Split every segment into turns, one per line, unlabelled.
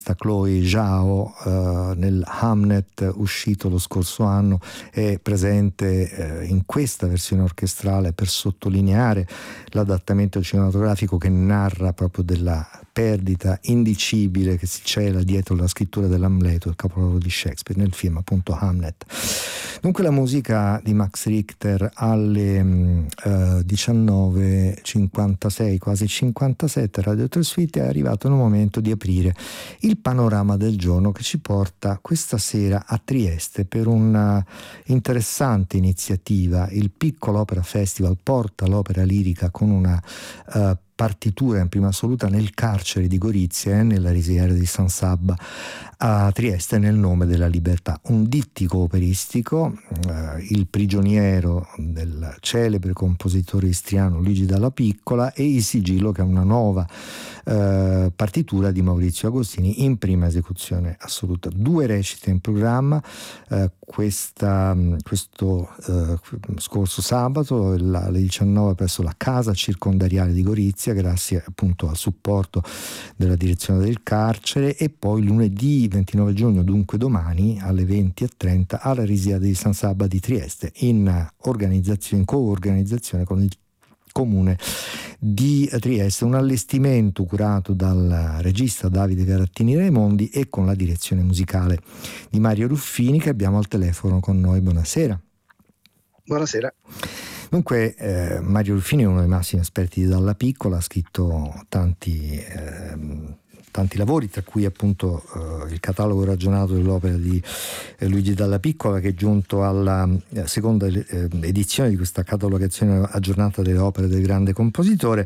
Chloe Zhao nel Hamnet uscito lo scorso anno è presente in questa versione orchestrale per sottolineare l'adattamento cinematografico che narra proprio della perdita indicibile che si cela dietro la scrittura dell'Amleto, il capolavoro di Shakespeare, nel film appunto Hamlet. Dunque la musica di Max Richter alle 19.56, quasi 57, Radio Trasferite è arrivato il momento di aprire il panorama del giorno che ci porta questa sera a Trieste per una interessante iniziativa. Il Piccolo Opera Festival porta l'opera lirica con una partitura in prima assoluta nel carcere di Gorizia, nella risiera di San Sabba a Trieste, nel nome della libertà. Un dittico operistico, Il prigioniero del celebre compositore istriano Luigi Dalla Piccola, e Il sigillo, che è una nuova partitura di Maurizio Agostini in prima esecuzione assoluta. 2 recite in programma questo scorso sabato alle 19 presso la casa circondariale di Gorizia, grazie appunto al supporto della direzione del carcere, e poi lunedì 29 giugno, dunque domani, alle 20:30 alla risiera di San Sabba di Trieste, in coorganizzazione con il Comune di Trieste, un allestimento curato dal regista Davide Garattini Raimondi e con la direzione musicale di Mario Ruffini, che abbiamo al telefono con noi. Buonasera.
Buonasera.
Dunque Mario Ruffini è uno dei massimi esperti di Dalla Piccola, ha scritto tanti lavori, tra cui appunto il catalogo ragionato dell'opera di Luigi Dalla Piccola, che è giunto alla seconda edizione di questa catalogazione aggiornata delle opere del grande compositore,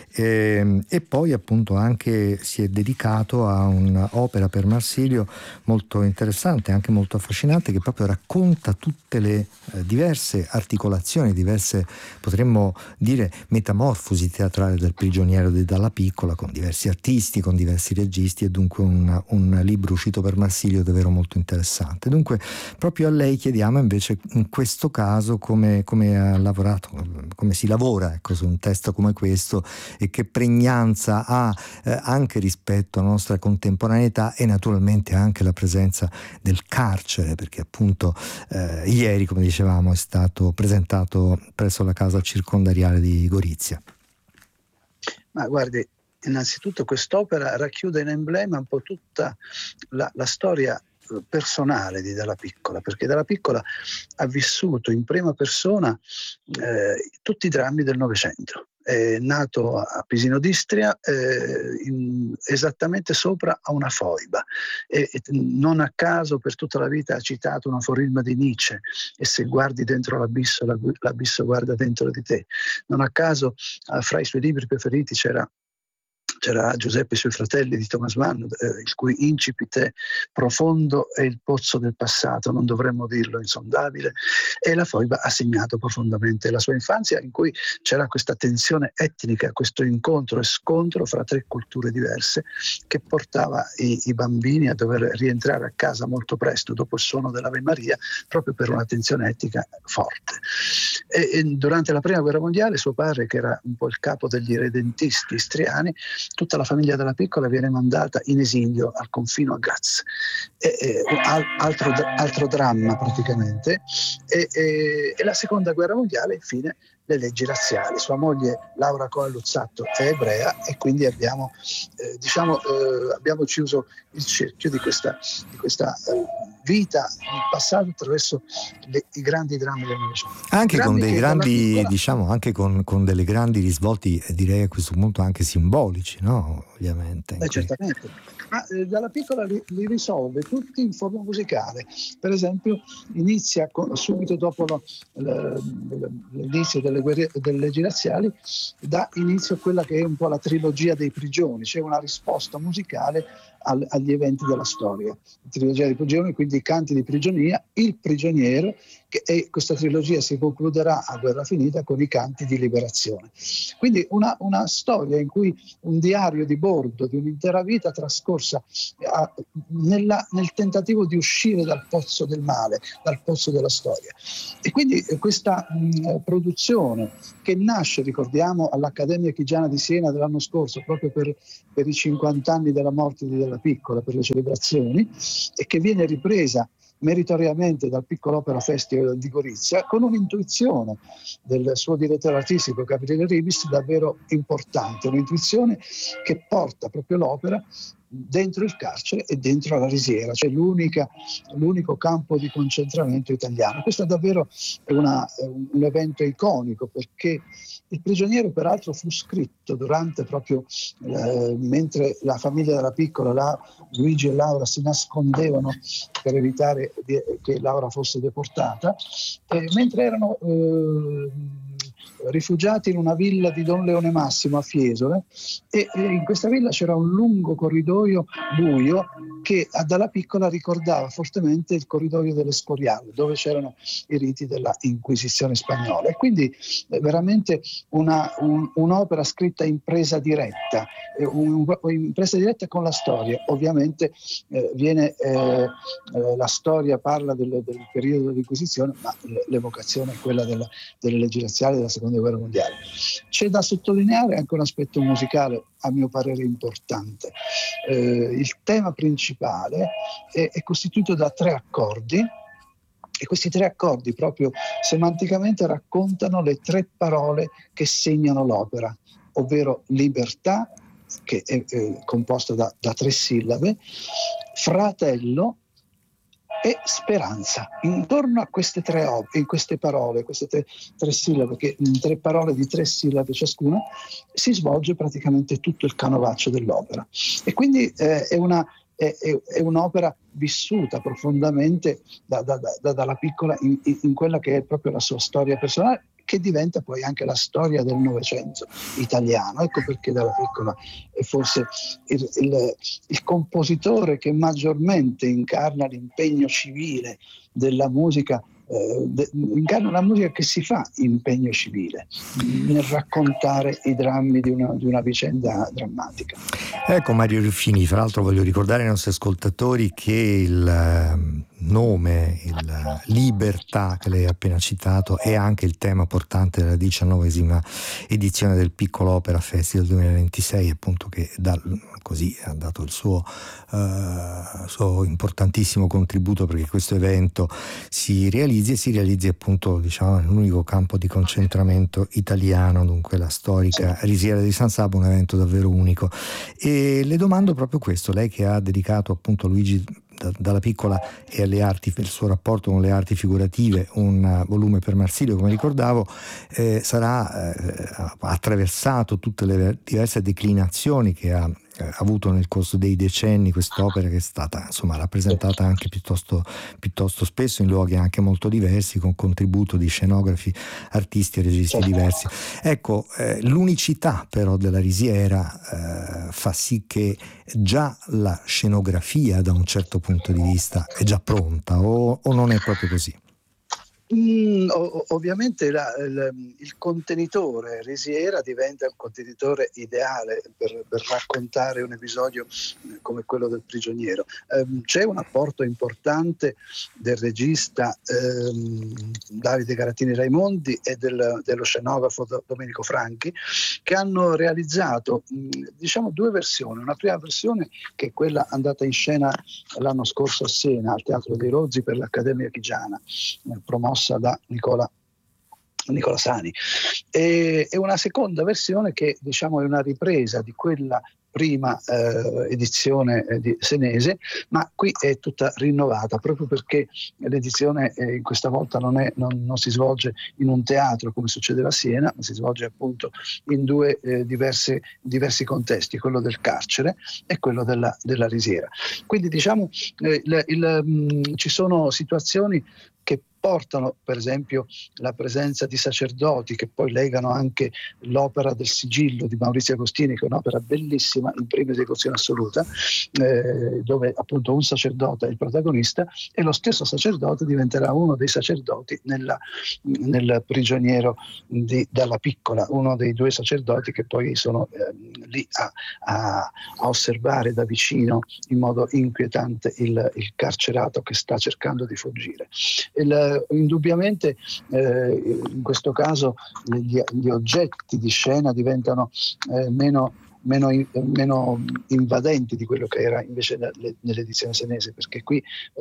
e poi appunto anche si è dedicato a un'opera per Marsilio molto interessante, anche molto affascinante, che proprio racconta tutte le diverse articolazioni, diverse, potremmo dire, metamorfosi teatrali del prigioniero di Dalla Piccola, con diversi artisti, con diversi registi, e dunque un libro uscito per Marsilio davvero molto interessante. Dunque proprio a lei chiediamo invece in questo caso come ha lavorato, come si lavora, ecco, su un testo come questo, e che pregnanza ha anche rispetto alla nostra contemporaneità, e naturalmente anche la presenza del carcere, perché appunto ieri, come dicevamo, è stato presentato presso la casa circondariale di Gorizia.
Ma guardi, innanzitutto quest'opera racchiude in emblema un po' tutta la storia personale di Dalla Piccola, perché Dalla Piccola ha vissuto in prima persona tutti i drammi del Novecento. È nato a Pisino d'Istria, esattamente sopra a una foiba, e non a caso per tutta la vita ha citato un aforisma di Nietzsche: e se guardi dentro l'abisso, l'abisso guarda dentro di te. Non a caso fra i suoi libri preferiti c'era Giuseppe e i suoi fratelli di Thomas Mann, il cui incipit è: profondo è il pozzo del passato, non dovremmo dirlo insondabile. E la foiba ha segnato profondamente la sua infanzia, in cui c'era questa tensione etnica, questo incontro e scontro fra 3 culture diverse, che portava i bambini a dover rientrare a casa molto presto dopo il suono dell'Ave Maria, proprio per una tensione etnica forte. E durante la prima guerra mondiale suo padre, che era un po' il capo degli irredentisti istriani, tutta la famiglia Dalla Piccola viene mandata in esilio al confino a Graz. Altro dramma praticamente. E la seconda guerra mondiale, infine, le leggi razziali. Sua moglie Laura Coa Luzzatto è ebrea, e quindi abbiamo chiuso il cerchio di questa vita in passato attraverso i grandi drammi del Novecento.
Anche con dei grandi, anche con delle grandi risvolti, direi a questo punto anche simbolici, no? Ovviamente.
Certamente. Ma Dalla Piccola li risolve tutti in forma musicale. Per esempio, inizia subito dopo l'inizio delle leggi razziali, dà inizio a quella che è un po' la trilogia dei prigioni, cioè una risposta musicale agli eventi della storia. La trilogia dei prigioni, quindi i canti di prigionia, il prigioniero, e questa trilogia si concluderà a guerra finita con i canti di liberazione. Quindi una storia in cui un diario di bordo di un'intera vita trascorsa nel tentativo di uscire dal pozzo del male, dal pozzo della storia. E quindi questa produzione che nasce, ricordiamo, all'Accademia Chigiana di Siena dell'anno scorso, proprio per i 50 anni della morte di Della Piccola, per le celebrazioni, e che viene ripresa meritoriamente dal Piccolo Opera Festival di Gorizia, con un'intuizione del suo direttore artistico Gabriele Ribis davvero importante, un'intuizione che porta proprio l'opera dentro il carcere e dentro la risiera, cioè l'unico campo di concentramento italiano. Questo è davvero un evento iconico, perché Il prigioniero peraltro fu scritto durante proprio mentre la famiglia Della Piccola, Luigi e Laura, si nascondevano per evitare che Laura fosse deportata, mentre erano rifugiati in una villa di Don Leone Massimo a Fiesole, e in questa villa c'era un lungo corridoio buio che a Dalla Piccola ricordava fortemente il corridoio dell'Escorial, dove c'erano i riti della Inquisizione spagnola. E quindi veramente un'opera scritta in presa diretta, in presa diretta con la storia. Ovviamente la storia parla del periodo dell'Inquisizione, ma l'evocazione è quella delle leggi razziali della Seconda Guerra Mondiale. C'è da sottolineare anche un aspetto musicale, a mio parere, importante. Il tema principale è costituito da 3 accordi, e questi 3 accordi proprio semanticamente raccontano le 3 parole che segnano l'opera, ovvero libertà, che è composta da 3 sillabe, fratello e speranza. Intorno a queste 3 parole, queste 3 sillabe, 3 parole di 3 sillabe ciascuna, si svolge praticamente tutto il canovaccio dell'opera. E quindi è un'opera vissuta profondamente dalla Piccola in quella che è proprio la sua storia personale, che diventa poi anche la storia del Novecento italiano. Ecco perché Dalla Piccola è forse il compositore che maggiormente incarna l'impegno civile della musica, incarna la musica che si fa impegno civile nel raccontare i drammi di una vicenda drammatica.
Ecco Mario Ruffini, fra l'altro voglio ricordare ai nostri ascoltatori che il nome, il libertà che lei ha appena citato è anche il tema portante della 19ª edizione del Piccolo Opera Festival 2026, appunto, che così ha dato il suo importantissimo contributo perché questo evento si realizzi appunto, diciamo, nell'unico campo di concentramento italiano, dunque la storica risiera di San Sabba, un evento davvero unico. E le domando proprio questo, lei che ha dedicato appunto a Luigi Dalla Piccola e alle arti, il suo rapporto con le arti figurative, un volume per Marsilio, come ricordavo, sarà attraversato tutte le diverse declinazioni che ha avuto nel corso dei decenni quest'opera, che è stata insomma rappresentata anche piuttosto spesso in luoghi anche molto diversi, con contributo di scenografi, artisti e registi diversi. Ecco, l'unicità però della risiera fa sì che già la scenografia da un certo punto di vista è già pronta, o non è proprio così?
Ovviamente il contenitore risiera diventa un contenitore ideale per raccontare un episodio come quello del prigioniero. C'è un apporto importante del regista Davide Garattini Raimondi e dello scenografo Domenico Franchi, che hanno realizzato diciamo 2 versioni. Una prima versione, che è quella andata in scena l'anno scorso a Siena al Teatro dei Rozzi per l'Accademia Chigiana, promossa da Nicola Sani, e una seconda versione che diciamo è una ripresa di quella prima edizione di senese, ma qui è tutta rinnovata proprio perché l'edizione questa volta non si svolge in un teatro come succedeva a Siena, ma si svolge appunto in 2 diversi contesti, quello del carcere e quello della risiera. Quindi diciamo ci sono situazioni che comportano per esempio la presenza di sacerdoti che poi legano anche l'opera del Sigillo di Maurizio Agostini, che è un'opera bellissima in prima esecuzione assoluta, dove appunto un sacerdote è il protagonista e lo stesso sacerdote diventerà uno dei sacerdoti nel prigioniero di Dalla Piccola, uno dei due sacerdoti che poi sono lì a osservare da vicino in modo inquietante il carcerato che sta cercando di fuggire. Indubbiamente in questo caso gli oggetti di scena diventano meno invadenti di quello che era invece nell'edizione senese, perché qui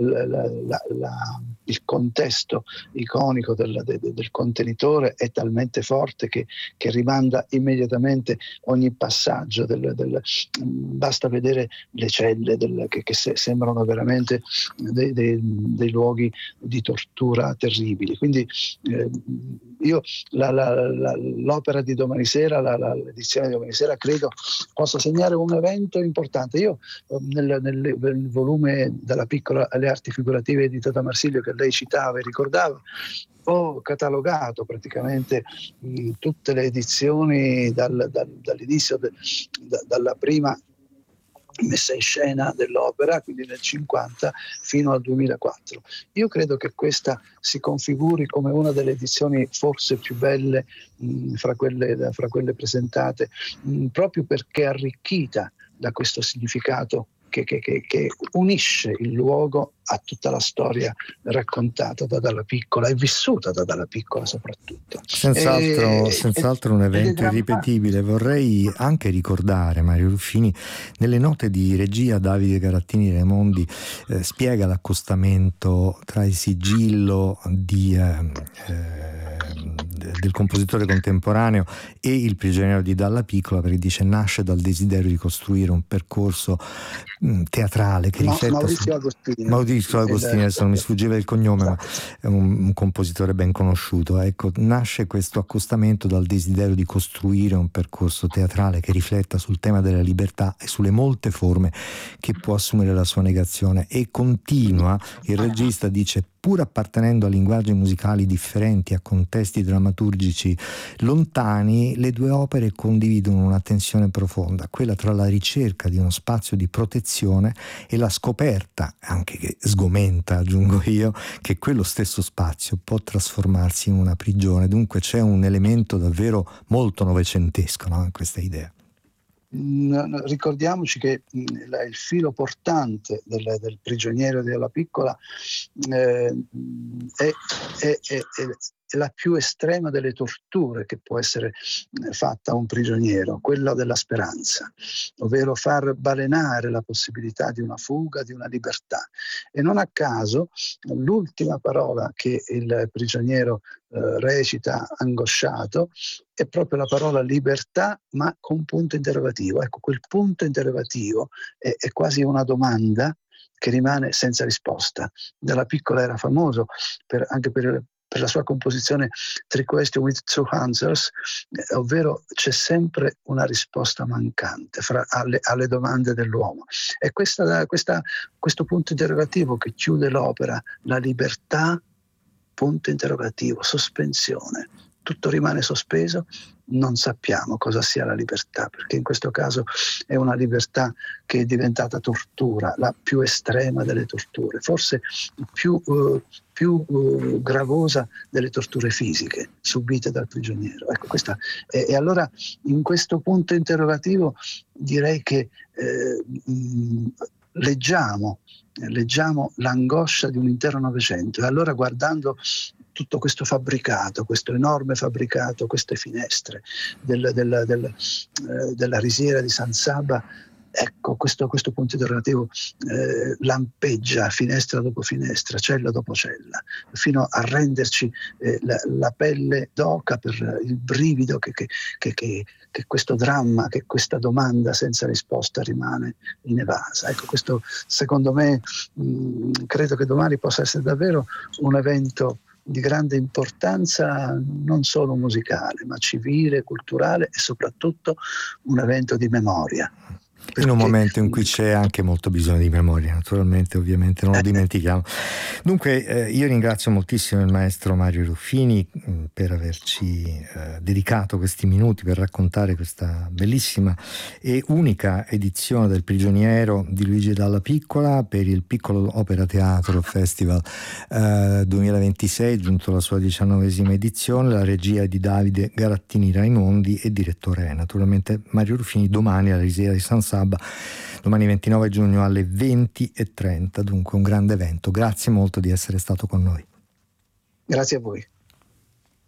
il contesto iconico del contenitore è talmente forte che rimanda immediatamente ogni passaggio. Basta vedere le celle che sembrano veramente dei luoghi di tortura terribili. Quindi io l'opera di domani sera, l'edizione di domani sera, credo possa segnare un evento importante. Io nel volume Dalla Piccola alle arti figurative edito da Marsilio, che lei citava e ricordava, ho catalogato praticamente tutte le edizioni dall'inizio, dalla prima messa in scena dell'opera, quindi nel 50 fino al 2004. Io credo che questa si configuri come una delle edizioni forse più belle fra quelle presentate, proprio perché è arricchita da questo significato che unisce il luogo a tutta la storia raccontata da Dalla Piccola e vissuta da Dalla Piccola soprattutto.
Senz'altro un evento irripetibile. Vorrei anche ricordare, Mario Ruffini, nelle note di regia Davide Garattini Raimondi spiega l'accostamento tra il sigillo del compositore contemporaneo e il prigioniero di Dalla Piccola, perché dice nasce dal desiderio di costruire un percorso teatrale che rifletta Maurizio Agostini, adesso non mi sfuggiva il cognome, ma è un compositore ben conosciuto. Ecco, nasce questo accostamento dal desiderio di costruire un percorso teatrale che rifletta sul tema della libertà e sulle molte forme che può assumere la sua negazione, e continua, il regista dice, pur appartenendo a linguaggi musicali differenti, a contesti drammaturgici lontani, le due opere condividono una tensione profonda, quella tra la ricerca di uno spazio di protezione e la scoperta, anche che sgomenta aggiungo io, che quello stesso spazio può trasformarsi in una prigione. Dunque c'è un elemento davvero molto novecentesco, no, in questa idea.
Ricordiamoci che il filo portante del prigioniero di Dalla Piccola è la più estrema delle torture che può essere fatta a un prigioniero, quella della speranza, ovvero far balenare la possibilità di una fuga, di una libertà. E non a caso l'ultima parola che il prigioniero recita angosciato è proprio la parola libertà, ma con punto interrogativo. Ecco, quel punto interrogativo è quasi una domanda che rimane senza risposta. Dalla Piccola era famoso anche per la sua composizione Three Questions with Two Answers, ovvero c'è sempre una risposta mancante alle domande dell'uomo. E questo punto interrogativo che chiude l'opera, la libertà, punto interrogativo, sospensione. Tutto rimane sospeso, non sappiamo cosa sia la libertà, perché in questo caso è una libertà che è diventata tortura, la più estrema delle torture, forse più gravosa delle torture fisiche subite dal prigioniero. Ecco, e allora in questo punto interrogativo direi che leggiamo l'angoscia di un intero Novecento, e allora guardando tutto questo fabbricato, questo enorme fabbricato, queste finestre della risiera di San Saba, ecco, questo punto interrogativo lampeggia finestra dopo finestra, cella dopo cella, fino a renderci la pelle d'oca per il brivido che questo dramma, che questa domanda senza risposta rimane inevasa. Ecco, questo secondo me credo che domani possa essere davvero un evento di grande importanza, non solo musicale, ma civile, culturale e soprattutto un evento di memoria.
In un momento in cui c'è anche molto bisogno di memoria, naturalmente, ovviamente, non lo dimentichiamo. Dunque, io ringrazio moltissimo il maestro Mario Ruffini per averci dedicato questi minuti per raccontare questa bellissima e unica edizione del Prigioniero di Luigi Dalla Piccola per il Piccolo Opera Teatro Festival 2026, giunto alla sua 19ª edizione. La regia è di Davide Garattini Raimondi e direttore è naturalmente Mario Ruffini. Domani alla Risea di San Sabba, domani 29 giugno alle 20:30, dunque un grande evento. Grazie molto di essere stato con noi.
Grazie a voi.